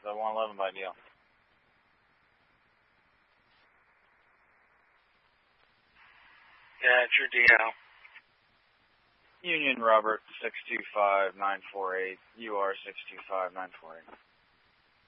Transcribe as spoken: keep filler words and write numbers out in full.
uh, one eleven by deal. Yeah, it's your D L. Union Robert, six two five nine four eight, U R six two five nine four eight.